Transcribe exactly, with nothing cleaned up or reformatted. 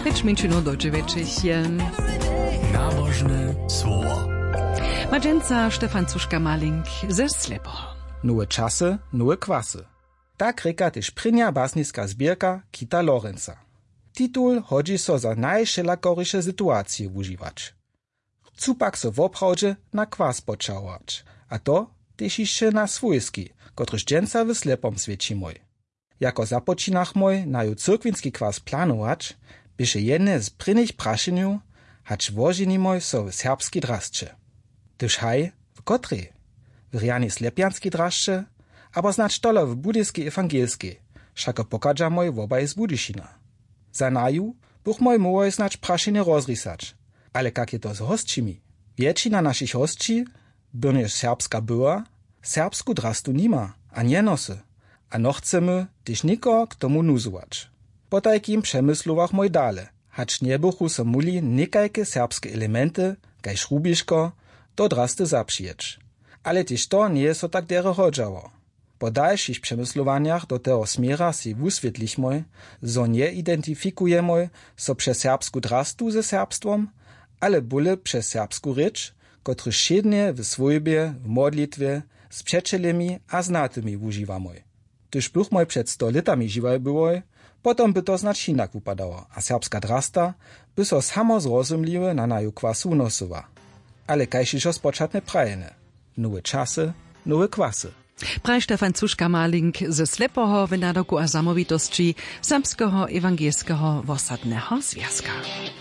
Pěć minut do dziewięciu je. Nabożne słowo. Madżęca Stefan Cuszka-Malink ze Slepoho. Nowe czasy, nowe kwasy. Tak reka też prynia basnicka zbierka Kita Lorenza. Titul hodzi so za najszelakorysze sytuacje używać. Chcú pak so woprawdźe na kwas počałować, a to też jeszcze na swójski, kotryż dżęca w Slepom swieci mój. Jako započinach mój na ju cyrkwinski kwas planować, byše jedne z prynych prašenju, hacz woženi mój so w serbski draszcze. Tyż haj, w kotrej? W riani slepianski draszcze, abo znacz tole w budyjskiej ewangelskiej, szako pokadża mój wobaj z Budyšina. Za naju buch mój mój znacz prašenje rozrysać, ale jak je to z hostčimi? Většina našich hostči, byrnjež serbska była, serbsku drastu nima, a nie nosy. A no chcemy też nikogo k tomu nuzować. Po takim przemysłowach mój dale, hacz nie bychu so muli nikajke serbskie elementy, kaj szrubiszko, do drasty zapřijeć. Ale też to nie jest so tak dere hodżało. Po dalszych przemysłowaniach do tego smiera si wuswietlich mój, zo nie identyfikujemy so przez serbsku drastu ze serbstwom, ale bóle przez serbsku rycz, kotry szednie w swojbie, w modlitwie, z przeczelemi a znatymi używamy. Gdyż bych mój przed sto litami živaj byłoj, potom by to znać inak upadało, a serbska drasta by so samo zrozumliwe na naju kwasu nosowa. Ale kajšišo spočatne prajene. Nowe czasy, nowe kwasy. Praj Stefan Cuszka-Malink ze Slepoho w nadoku a zamowitości Samskiego Ewangelskiego Wosadnego Związka.